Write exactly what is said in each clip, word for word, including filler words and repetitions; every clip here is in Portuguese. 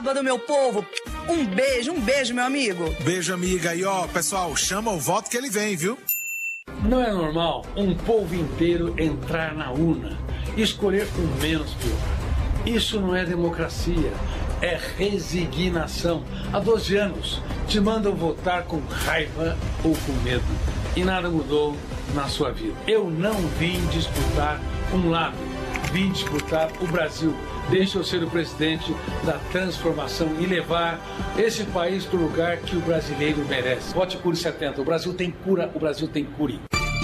Do meu povo, um beijo, um beijo, meu amigo. Beijo, amiga. E ó, pessoal, chama o voto que ele vem, viu? Não é normal um povo inteiro entrar na urna e escolher o menos pior. Isso não é democracia, é resignação. Há doze anos te mandam votar com raiva ou com medo e nada mudou na sua vida. Eu não vim disputar um lado, vim disputar o Brasil. Deixa eu ser o presidente da transformação e levar esse país para o lugar que o brasileiro merece. Vote Cure setenta. O Brasil tem cura, o Brasil tem cure.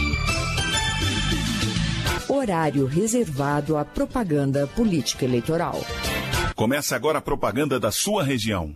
Horário reservado à propaganda política eleitoral. Começa agora a propaganda da sua região.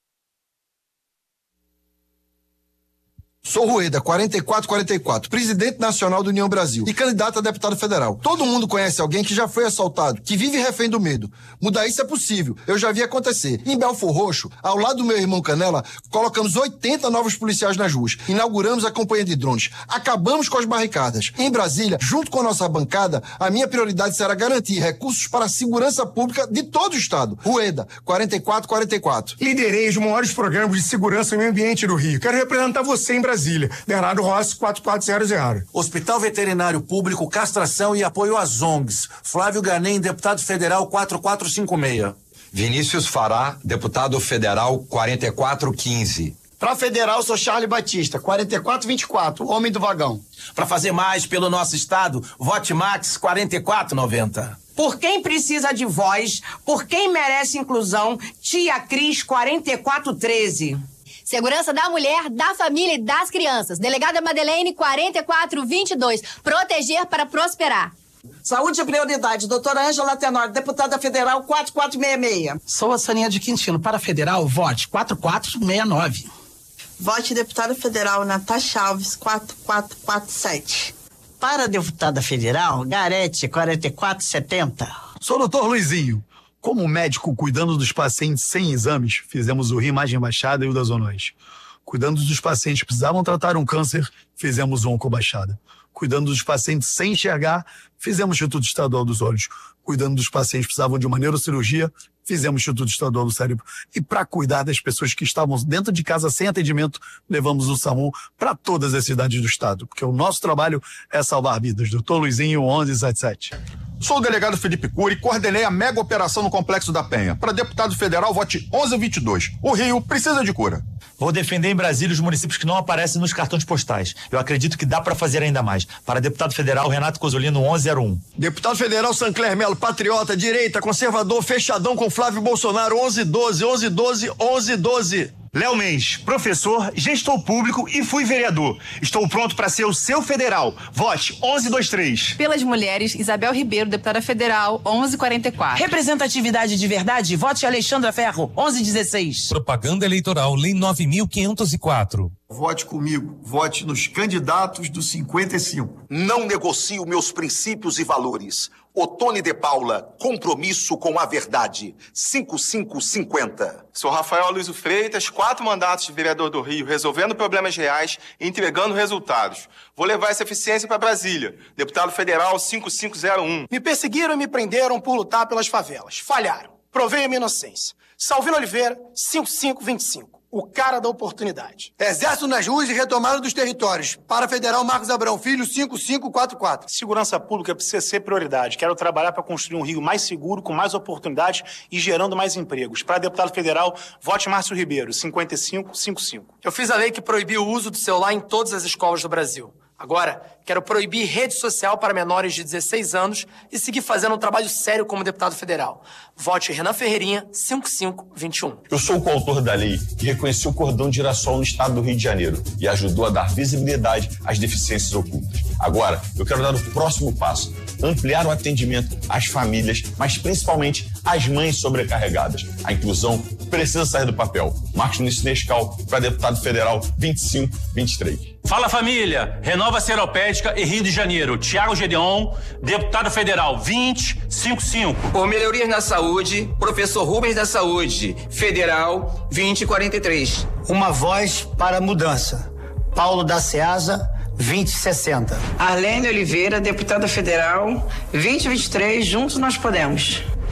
Sou Rueda, quarenta e quatro quarenta e quatro, presidente nacional do União Brasil e candidato a deputado federal. Todo mundo conhece alguém que já foi assaltado, que vive refém do medo. Mudar isso é possível, eu já vi acontecer. Em Belfor Roxo, ao lado do meu irmão Canela, colocamos oitenta novos policiais nas ruas. Inauguramos a companhia de drones. Acabamos com as barricadas. Em Brasília, junto com a nossa bancada, a minha prioridade será garantir recursos para a segurança pública de todo o estado. Rueda, quarenta e quatro quarenta e quatro. Liderei os maiores programas de segurança e meio ambiente do Rio. Quero representar você em Brasília. Brasília. Bernardo Rossi, quatro quatro zero zero. Hospital Veterinário Público, castração e apoio às O N Gs. Flávio Ganem, deputado federal, quatro quatro cinco seis. Vinícius Fará, deputado federal, quarenta e quatro quinze. Para federal, sou Charles Batista, quarenta e quatro vinte e quatro, homem do vagão. Para fazer mais pelo nosso estado, vote Max, quarenta e quatro noventa. Por quem precisa de voz, por quem merece inclusão, Tia Cris, quarenta e quatro treze. Segurança da mulher, da família e das crianças. Delegada Madeleine, quarenta e quatro vinte e dois. Proteger para prosperar. Saúde e prioridade. Doutora Ângela Tenório, deputada federal, quatro quatro seis seis. Sou a Saninha de Quintino. Para federal, vote quatro quatro seis nove. Vote deputada federal Natasha Alves, quatro quatro quatro sete. Para deputada federal, Garete, quarenta e quatro setenta. Sou o doutor Luizinho. Como médico cuidando dos pacientes sem exames, fizemos o Rio Imagem Baixada e o da Zona Oeste. Cuidando dos pacientes que precisavam tratar um câncer, fizemos o Onco Baixada. Cuidando dos pacientes sem enxergar, fizemos o Instituto Estadual dos Olhos. Cuidando dos pacientes que precisavam de uma neurocirurgia, fizemos o Instituto Estadual do Cérebro. E para cuidar das pessoas que estavam dentro de casa sem atendimento, levamos o SAMU para todas as cidades do estado. Porque o nosso trabalho é salvar vidas. doutor Luizinho, onze setenta e sete. Sou o delegado Felipe Cury e coordenei a mega operação no Complexo da Penha. Para deputado federal, vote onze vinte e dois. O Rio precisa de cura. Vou defender em Brasília os municípios que não aparecem nos cartões postais. Eu acredito que dá para fazer ainda mais. Para deputado federal, Renato Cosolino, onze zero um. Deputado federal Sancler Melo, patriota, direita, conservador, fechadão com Flávio Bolsonaro, onze doze, onze doze, onze doze. Léo Mendes, professor, gestor público e fui vereador. Estou pronto para ser o seu federal. Vote onze vinte e três. Pelas mulheres, Isabel Ribeiro, deputada federal, onze quarenta e quatro. Representatividade de verdade, vote Alexandra Ferro, onze dezesseis. Propaganda eleitoral, lei nove mil quinhentos e quatro. Vote comigo, vote nos candidatos do cinquenta e cinco. Não negocio meus princípios e valores. Otone de Paula, compromisso com a verdade, cinco cinco cinquenta. Sou Rafael Luiz Freitas, quatro mandatos de vereador do Rio, resolvendo problemas reais e entregando resultados. Vou levar essa eficiência para Brasília. Deputado federal cinco cinco zero um. Me perseguiram e me prenderam por lutar pelas favelas. Falharam. Provei a minha inocência. Salvino Oliveira, cinco cinco vinte e cinco. O cara da oportunidade. Exército nas ruas e retomada dos territórios. Para federal Marcos Abrão Filho, cinco cinco quatro quatro. Segurança pública precisa ser prioridade. Quero trabalhar para construir um Rio mais seguro, com mais oportunidades e gerando mais empregos. Para deputado federal, vote Márcio Ribeiro, cinquenta e cinco cinquenta e cinco. Eu fiz a lei que proibiu o uso do celular em todas as escolas do Brasil. Agora, quero proibir rede social para menores de dezesseis anos e seguir fazendo um trabalho sério como deputado federal. Vote Renan Ferreirinha, cinco cinco vinte e um. Eu sou o coautor da lei que reconheceu o cordão de girassol no estado do Rio de Janeiro e ajudou a dar visibilidade às deficiências ocultas. Agora, eu quero dar o próximo passo, ampliar o atendimento às famílias, mas principalmente às mães sobrecarregadas. A inclusão precisa sair do papel. Marcos Vinícius Nescau, para deputado federal, vinte e cinco vinte e três. Fala família, Renova Seropédica e Rio de Janeiro, Tiago Gedeon, deputado federal vinte cinquenta e cinco. Por melhorias na saúde, professor Rubens da Saúde, federal vinte quarenta e três. Uma voz para a mudança, Paulo da Ceasa, vinte sessenta. Arlene Oliveira, deputada federal vinte vinte e três, juntos nós podemos.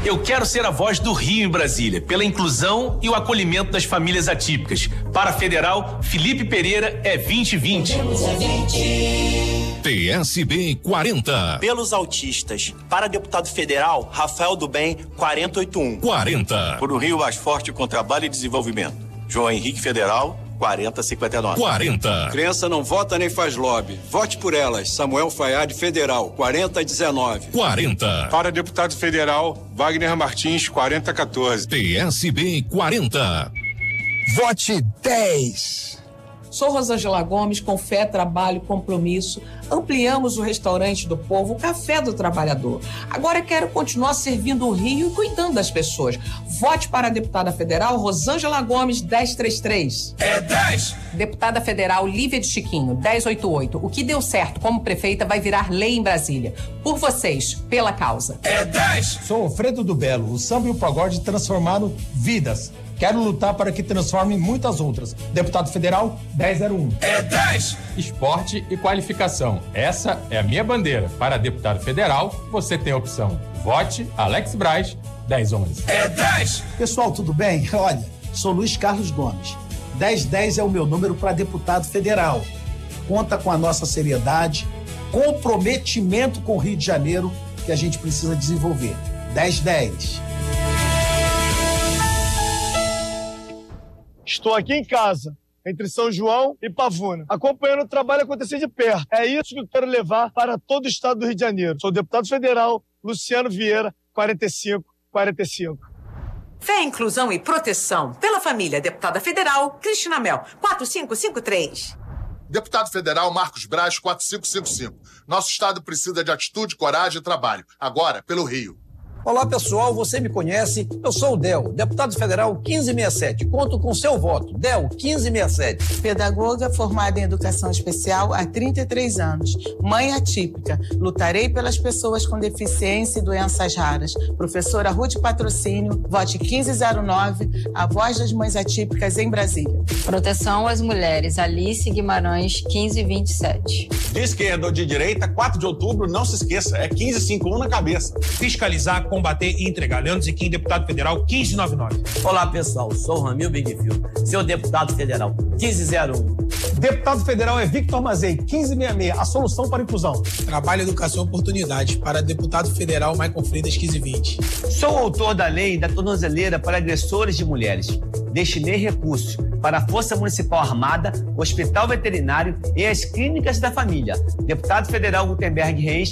Eu quero ser a voz do Rio em Brasília, pela inclusão e o acolhimento das famílias atípicas. Para a Federal, Felipe Pereira é vinte e vinte. P S B quarenta. Pelos autistas. Para deputado federal, Rafael do Bem, quarenta e oitenta e um. quarenta. Por um Rio mais forte com trabalho e desenvolvimento. João Henrique Federal, quarenta e cinquenta e nove. quarenta. Criança não vota nem faz lobby. Vote por elas. Samuel Fayad Federal, quarenta e dezenove. quarenta. Para deputado federal, Wagner Martins, quarenta e quatorze. P S B quarenta. Vote dez. Sou Rosângela Gomes, com fé, trabalho, compromisso. Ampliamos o restaurante do povo, o Café do Trabalhador. Agora quero continuar servindo o Rio e cuidando das pessoas. Vote para a deputada federal Rosângela Gomes, dez trinta e três. É dez! Deputada federal Lívia de Chiquinho, dez oitenta e oito. O que deu certo como prefeita vai virar lei em Brasília. Por vocês, pela causa. É dez! Sou Alfredo do Belo. O samba e o pagode transformaram vidas. Quero lutar para que transforme muitas outras. Deputado federal, dez zero um. É dez! Esporte e qualificação. Essa é a minha bandeira. Para deputado federal, você tem a opção. Vote Alex Braz, dez onze. É dez! Pessoal, tudo bem? Olha, sou Luiz Carlos Gomes. dez dez é o meu número para deputado federal. Conta com a nossa seriedade, comprometimento com o Rio de Janeiro que a gente precisa desenvolver. dez dez. Estou aqui em casa, entre São João e Pavuna, acompanhando o trabalho acontecer de perto. É isso que eu quero levar para todo o estado do Rio de Janeiro. Sou deputado federal, Luciano Vieira, quarenta e cinco quarenta e cinco. Fé, inclusão e proteção. Pela família, deputada federal Cristina Mel, quatro cinco cinco três. Deputado federal Marcos Braz, quatro cinco cinco cinco. Nosso estado precisa de atitude, coragem e trabalho. Agora, pelo Rio. Olá, pessoal, você me conhece, eu sou o Del, deputado federal quinze sessenta e sete, conto com seu voto, Del quinze sessenta e sete. Pedagoga formada em educação especial há trinta e três anos, mãe atípica, lutarei pelas pessoas com deficiência e doenças raras. Professora Ruth Patrocínio, vote quinze zero nove, a voz das mães atípicas em Brasília. Proteção às mulheres, Alice Guimarães, quinze vinte e sete. De esquerda ou de direita, quatro de outubro, não se esqueça, é quinze cinquenta e um na cabeça. Fiscalizar, combater e entregar. Leandro Ziquim, deputado federal, quinze noventa e nove. Olá, pessoal. Sou o Ramil Bigfield, seu deputado federal, quinze zero um. Deputado federal é Victor Mazei, quinze sessenta e seis, a solução para a inclusão. Trabalho, educação e oportunidades para deputado federal Michael Freitas, quinze vinte. Sou autor da lei da tornozeleira para agressores de mulheres. Destinei recursos para a Força Municipal Armada, Hospital Veterinário e as clínicas da família. Deputado federal Gutenberg Reis,